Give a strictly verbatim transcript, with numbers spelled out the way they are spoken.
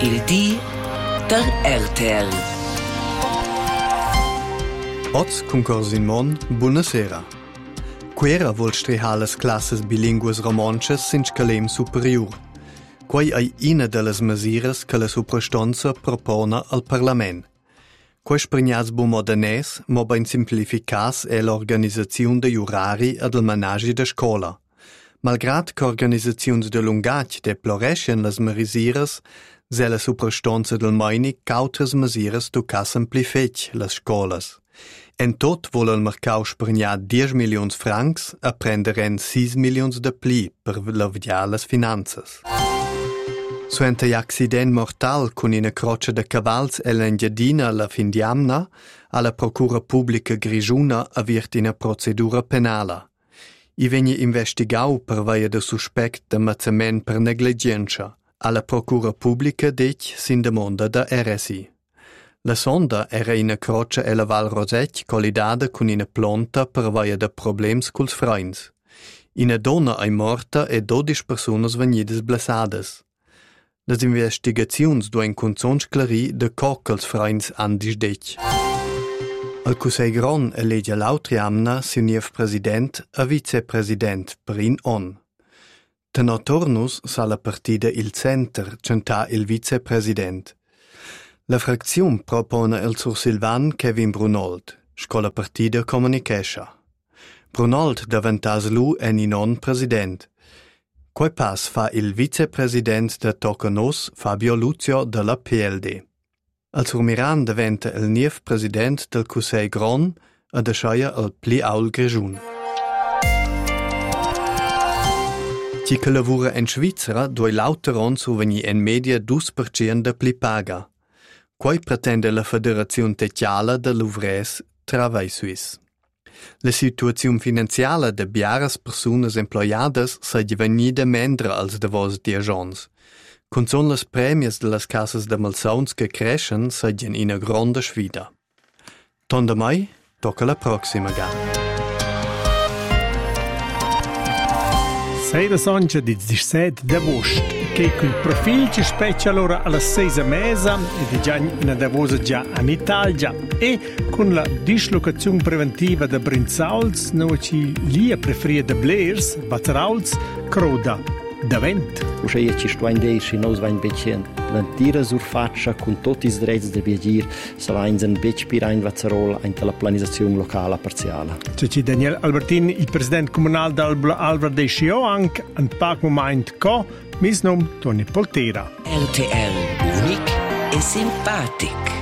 Il di der R T L. Oz cun Corsin Mon, buonasera. Quera vol strihar las classes bilingues romanches sin scalem superior. Quai ei ina dallas mesiras che la suprastonza propona al Parlament. Quai sprignats bu modernes, mo ben simplificas è l'organizzazione de jurari ad il managi de scola. Malgrad che organizzaziuns de lungatg deploreschen las merisiras, se la suprastonza del meini cautras mesiras tocca semplifetg las scolas. En tot vol el mercau spregnar dieci milions francs a prenderen sis milions de pli per lavdiar las finanzas. Suente accident mortal con ina croce de cavals e l'engiadina alla fin diamna, alla procura pubblica grigiuna aviert ina procedura penala. I vegni investigau per vaia de suspect de mazzament per negligenza. Alla procura pubblica dec sin demanda da R S I. La sonda era ina croce e la Val Roseg collidada con ina plonta per vaia de problems culs freins. Ina donna ei morta e dodici personas vegnidas blessadas. Las investigaziuns duen cunzon sclari de coccals freins han disdec. Al Cusei Gron eleggia l'autriamna s'uniev president a vicepresident per in on. Tenor turnus sa la partida il center centà il vicepresident. La fracziun propone il sur Silvan Kevin Brunold, scola partida comunicescha. Brunold davantas lu en inon president. Quai pas fa il vicepresident de Tocanos Fabio Luzio de la P L D. Al sur Miran diventa il niev president del Cusei Gron ed aschaia il pli aul grigiun. Chi che lavura in Svizzera doi lauteron suveni en media dus per cent de pli paga. Quai pretende la Federazione Tecchiala de l'Uvres Travail Suisse. La situazione finanziala de biaras personas employadas sa divenida mendra als de vos diagions. Con son las premies de las casas de malsauns che crescen sa gen ina gronda sfida. Tonda mai, tocca la prossima gara. Sei da songia di diciassette d'agosto, che quel profil ci speccia allora alla sesa mesa e di già in Davosa già in Italia e con la dislocazione preventiva da Brinzauls noi ci lì a preferire da Blairs, Bazzarauls, Croda, da Vent. Uscia ci sto in dei si nos vain becien l'antira surfaccia con tutti i diritti da viaggiare se vain un bec pirain Vazzarola in la pianificazione locale parziale. C'è Daniel Albertin, il presidente comunale d'Albla Alvar de Scio, anche un pac moment co, mis nom Toni Poltera. R T L, unic e simpatic.